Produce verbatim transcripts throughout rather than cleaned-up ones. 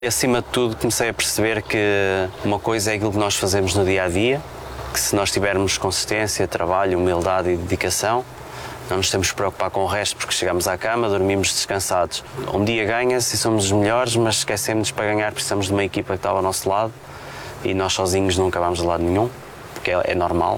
Acima de tudo, comecei a perceber que uma coisa é aquilo que nós fazemos no dia-a-dia, que se nós tivermos consistência, trabalho, humildade e dedicação, não nos temos que preocupar com o resto, porque chegamos à cama, dormimos descansados. Um dia ganha-se e somos os melhores, mas esquecemos para ganhar precisamos de uma equipa que está ao nosso lado e nós sozinhos nunca vamos de lado nenhum, porque é, é normal.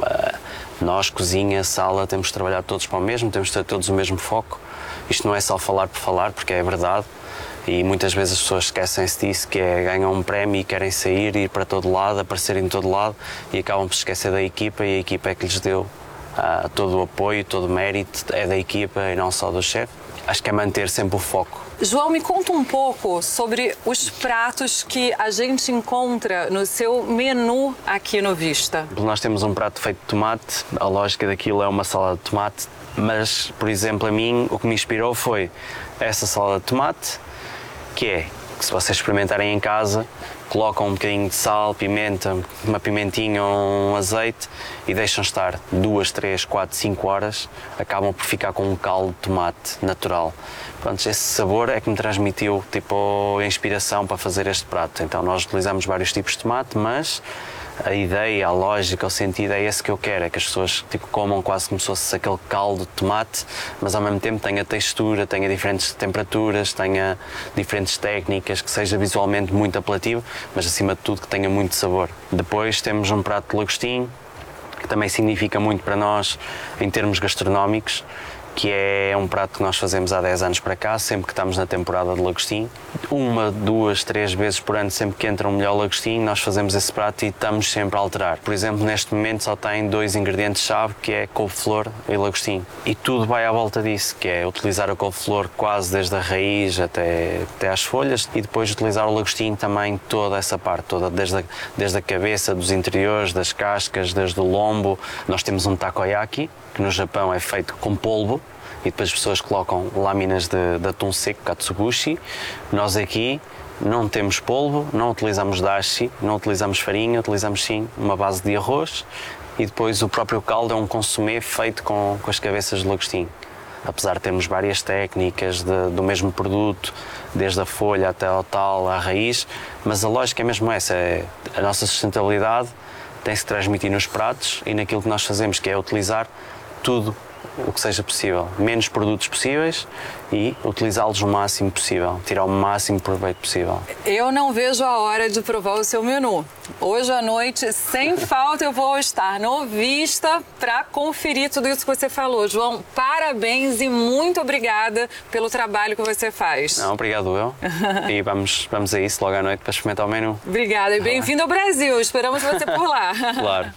Nós, cozinha, sala, temos de trabalhar todos para o mesmo, temos de ter todos o mesmo foco. Isto não é só falar por falar, porque é verdade. E muitas vezes as pessoas esquecem-se disso, que é ganham um prémio e querem sair, ir para todo lado, aparecer em todo lado e acabam por se esquecer da equipa e a equipa é que lhes deu uh, todo o apoio, todo o mérito, é da equipa e não só do chefe. Acho que é manter sempre o foco. João, me conta um pouco sobre os pratos que a gente encontra no seu menu aqui no Vista. Nós temos um prato feito de tomate, a lógica daquilo é uma salada de tomate, mas, por exemplo, a mim o que me inspirou foi essa salada de tomate, que é, que se vocês experimentarem em casa, colocam um bocadinho de sal, pimenta, uma pimentinha ou um azeite e deixam estar duas, três, quatro, cinco horas, acabam por ficar com um caldo de tomate natural. Pronto, esse sabor é que me transmitiu tipo, a inspiração para fazer este prato. Então nós utilizamos vários tipos de tomate, mas a ideia, a lógica, o sentido é esse que eu quero, é que as pessoas tipo, comam quase como se fosse aquele caldo de tomate, mas ao mesmo tempo tenha textura, tenha diferentes temperaturas, tenha diferentes técnicas, que seja visualmente muito apelativo, mas acima de tudo que tenha muito sabor. Depois temos um prato de lagostim, que também significa muito para nós em termos gastronómicos, que é um prato que nós fazemos há dez anos para cá, sempre que estamos na temporada de lagostim. Uma, duas, três vezes por ano, sempre que entra um melhor lagostim, nós fazemos esse prato e estamos sempre a alterar. Por exemplo, neste momento só tem dois ingredientes-chave, que é couve-flor e lagostim. E tudo vai à volta disso, que é utilizar a couve-flor quase desde a raiz até, até às folhas e depois utilizar o lagostim também toda essa parte, toda, desde a, desde a cabeça, dos interiores, das cascas, desde o lombo. Nós temos um takoyaki, que no Japão é feito com polvo, e depois as pessoas colocam lâminas de, de atum seco, katsubushi. Nós aqui não temos polvo, não utilizamos dashi, não utilizamos farinha, utilizamos sim uma base de arroz e depois o próprio caldo é um consumé feito com, com as cabeças de lagostim. Apesar de termos várias técnicas de, do mesmo produto, desde a folha até ao tal, à raiz, mas a lógica é mesmo essa, é a nossa sustentabilidade tem-se transmitir nos pratos e naquilo que nós fazemos, que é utilizar tudo o que seja possível, menos produtos possíveis e utilizá-los o máximo possível, tirar o máximo proveito possível. Eu não vejo a hora de provar o seu menu. Hoje à noite, sem falta, eu vou estar no Vista para conferir tudo isso que você falou. João, parabéns e muito obrigada pelo trabalho que você faz. Não, obrigado eu. E vamos, vamos a isso logo à noite para experimentar o menu. Obrigada e bem-vindo ao Brasil. Esperamos você por lá. Claro.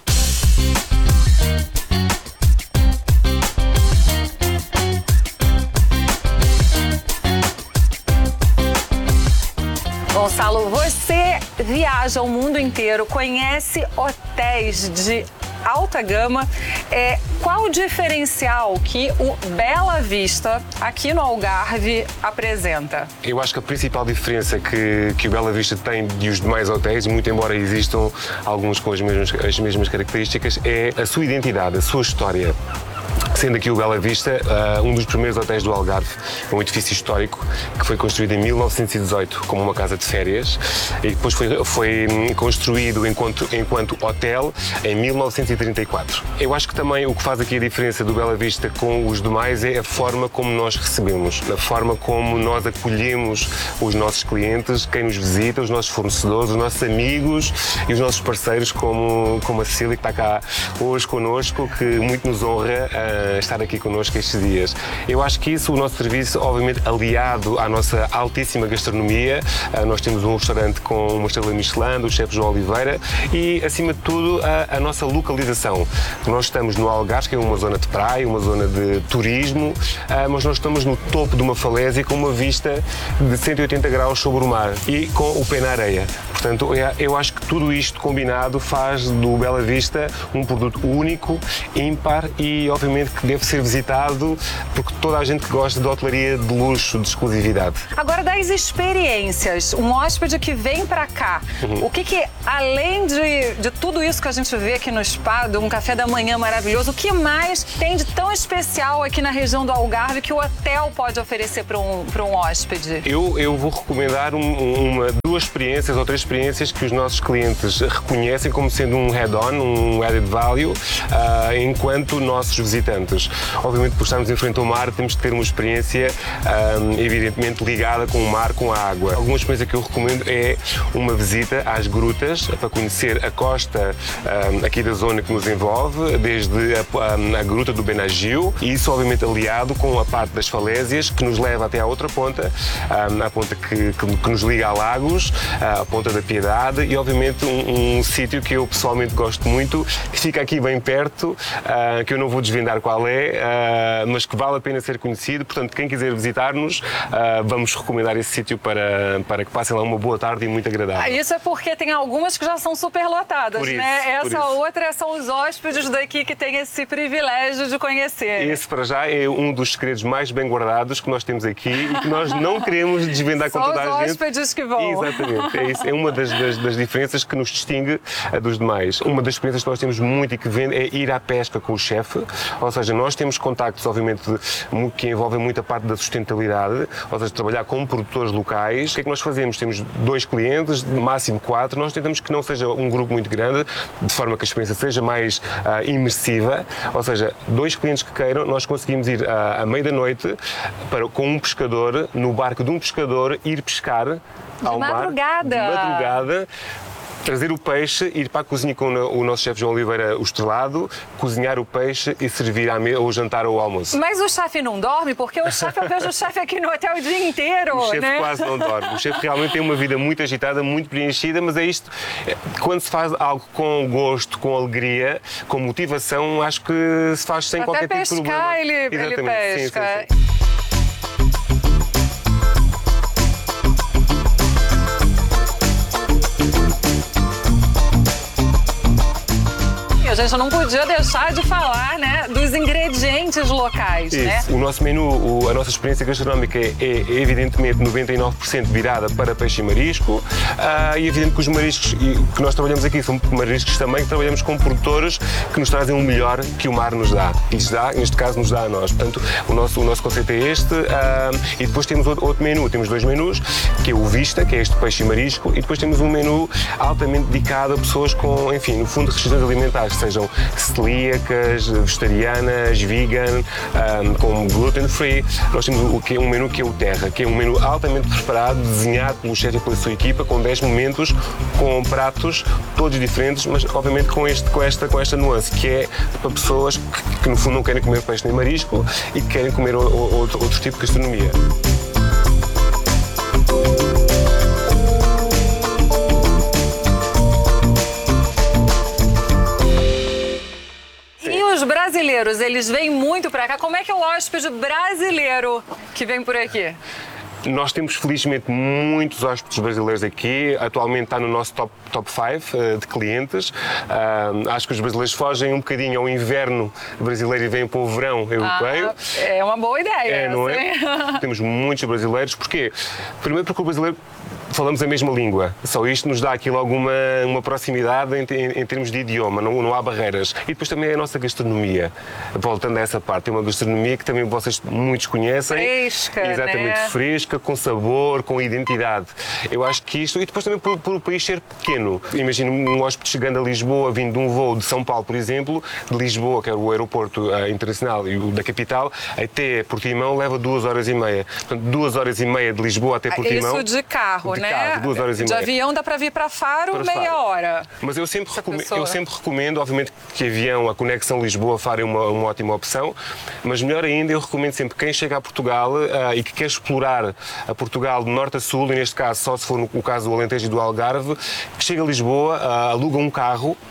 Gonçalo, você viaja o mundo inteiro, conhece hotéis de alta gama. É, qual o diferencial que o Bela Vista, aqui no Algarve, apresenta? Eu acho que a principal diferença que, que o Bela Vista tem de os demais hotéis, muito embora existam alguns com as mesmas, as mesmas características, é a sua identidade, a sua história. Sendo aqui o Bela Vista uh, um dos primeiros hotéis do Algarve, um edifício histórico que foi construído em mil novecentos e dezoito como uma casa de férias e depois foi, foi construído enquanto, enquanto hotel em mil novecentos e trinta e quatro. Eu acho que também o que faz aqui a diferença do Bela Vista com os demais é a forma como nós recebemos, a forma como nós acolhemos os nossos clientes, quem nos visita, os nossos fornecedores, os nossos amigos e os nossos parceiros como, como a Cecília que está cá hoje connosco, que muito nos honra uh, estar aqui connosco estes dias. Eu acho que isso, o nosso serviço, obviamente aliado à nossa altíssima gastronomia, uh, nós temos um restaurante com uma estrela Michelin, do chefe João Oliveira e, acima de tudo, a, a nossa localização. Nós estamos no Algarve, que é uma zona de praia, uma zona de turismo, uh, mas nós estamos no topo de uma falésia com uma vista de cento e oitenta graus sobre o mar e com o pé na areia. Portanto, eu acho que tudo isto combinado faz do Bela Vista um produto único, ímpar e, obviamente, que deve ser visitado porque toda a gente que gosta de hotelaria de luxo, de exclusividade. Agora, das experiências, um hóspede que vem para cá, uhum. o que que, além de, de tudo isso que a gente vê aqui no spa, de um café da manhã maravilhoso, o que mais tem de tão especial aqui na região do Algarve que o hotel pode oferecer para um, para um hóspede? Eu, eu vou recomendar um, uma, duas experiências ou três experiências que os nossos clientes reconhecem como sendo um head-on, um added value, uh, enquanto nossos visitantes. Obviamente, por estarmos em frente ao mar, temos de ter uma experiência, um, evidentemente, ligada com o mar, com a água. Alguma experiência que eu recomendo é uma visita às grutas, para conhecer a costa um, aqui da zona que nos envolve, desde a, a gruta do Benagil, e isso, obviamente, aliado com a parte das falésias, que nos leva até à outra ponta, um, à ponta que, que, que nos liga a Lagos, à Ponta da Piedade, e, obviamente, um, um sítio que eu pessoalmente gosto muito, que fica aqui bem perto, uh, que eu não vou desvendar qual é, uh, mas que vale a pena ser conhecido. Portanto, quem quiser visitar-nos, uh, vamos recomendar esse sítio para, para que passem lá uma boa tarde e muito agradável. Ah, isso é porque tem algumas que já são super lotadas, por isso, né? Essa isso. outra são os hóspedes daqui que têm esse privilégio de conhecer. Esse, para já, é um dos segredos mais bem guardados que nós temos aqui e que nós não queremos desvendar com toda a gente. Só os hóspedes que vão. Exatamente. É, isso. É uma das, das, das diferenças que nos distingue dos demais. Uma das experiências que nós temos muito e que vende é ir à pesca com o chefe, ou seja, nós temos contactos, obviamente, que envolvem muita parte da sustentabilidade, ou seja, trabalhar com produtores locais. O que é que nós fazemos? Temos dois clientes, máximo quatro, nós tentamos que não seja um grupo muito grande, de forma que a experiência seja mais uh, imersiva, ou seja, dois clientes que queiram, nós conseguimos ir uh, à meia da noite para, com um pescador, no barco de um pescador, ir pescar ao mar, madrugada. de madrugada, trazer o peixe, ir para a cozinha com o nosso chefe João Oliveira, o estrelado, cozinhar o peixe e servir à me... ou jantar ou almoço. Mas o chefe não dorme? Porque o chefe, eu vejo o chefe aqui no hotel o dia inteiro, o chefe né? quase não dorme. O chefe realmente tem uma vida muito agitada, muito preenchida, mas é isto, quando se faz algo com gosto, com alegria, com motivação, acho que se faz sem Até qualquer tipo de problema. Até pescar ele, ele pesca. Sim, sim, sim. A gente não podia deixar de falar, né, dos ingredientes locais, Isso. né? O nosso menu, o, a nossa experiência gastronómica é, é evidentemente noventa e nove por cento virada para peixe e marisco, uh, e é evidente que os mariscos que nós trabalhamos aqui são mariscos também que trabalhamos com produtores que nos trazem o melhor que o mar nos dá. E dá, neste caso, nos dá a nós. Portanto, o nosso, o nosso conceito é este, uh, e depois temos outro, outro menu, temos dois menus, que é o Vista, que é este peixe e marisco, e depois temos um menu altamente dedicado a pessoas com, enfim, no fundo, restrições alimentares, sejam celíacas, vegetarianas, vegan, um, com gluten free. Nós temos o que é um menu que é o Terra, que é um menu altamente preparado, desenhado pelo chefe e pela sua equipa, com dez momentos, com pratos todos diferentes, mas obviamente com, este, com, esta, com esta nuance, que é para pessoas que, que no fundo não querem comer peixe nem marisco e que querem comer o, o, outro, outro tipo de gastronomia. Os brasileiros, eles vêm muito para cá. Como é que é o hóspede brasileiro que vem por aqui? Nós temos, felizmente, muitos hóspedes brasileiros aqui. Atualmente está no nosso top, top cinco uh, de clientes. Uh, acho que os brasileiros fogem um bocadinho ao inverno brasileiro e vêm para o verão europeu. Ah, é uma boa ideia. É, não é? Temos muitos brasileiros. Porquê? Primeiro porque o brasileiro falamos a mesma língua, só isto nos dá aqui logo uma, uma proximidade em, em, em termos de idioma, não, não há barreiras. E depois também é a nossa gastronomia, voltando a essa parte, é uma gastronomia que também vocês muitos conhecem. Fresca, exatamente, né? Fresca, com sabor, com identidade. Eu acho que isto, e depois também por, por o país ser pequeno. Imagino um hóspede chegando a Lisboa, vindo de um voo de São Paulo, por exemplo, de Lisboa, que é o aeroporto uh, internacional e o da capital, até Portimão leva duas horas e meia. Portanto, duas horas e meia de Lisboa até Portimão. Isso de carro, de né? Carro, duas horas e de meia. avião dá para vir para Faro, para meia Faro. hora. Mas eu sempre, recome eu sempre recomendo, obviamente, que avião, a conexão Lisboa-Faro é uma, uma ótima opção, mas melhor ainda, eu recomendo sempre quem chega a Portugal uh, e que quer explorar a Portugal de norte a sul, e neste caso só se for no, no caso do Alentejo e do Algarve, que chega a Lisboa, uh, aluga um carro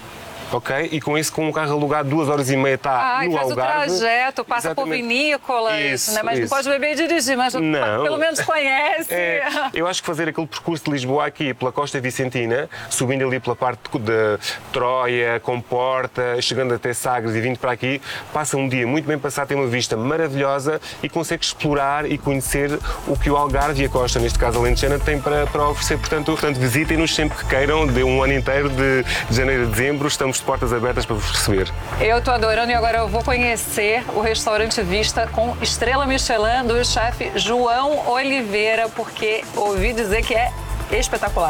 ok? E com isso, com um carro alugado, duas horas e meia está Ah, no faz Algarve. o trajeto, passa Exatamente. por vinícolas, Isso, né? Mas isso. não pode beber e dirigir, mas Não. pelo menos conhece. É, eu acho que fazer aquele percurso de Lisboa aqui pela Costa Vicentina, subindo ali pela parte de Troia, Comporta, chegando até Sagres e vindo para aqui, passa um dia muito bem passado, tem uma vista maravilhosa e consegue explorar e conhecer o que o Algarve e a Costa, neste caso a Alentejana, tem para, para oferecer. Portanto, portanto visitem-nos sempre que queiram, de um ano inteiro, de, de janeiro a dezembro, estamos de portas abertas para vos receber. Eu estou adorando e agora eu vou conhecer o restaurante Vista com estrela Michelin do chefe João Oliveira, porque ouvi dizer que é espetacular.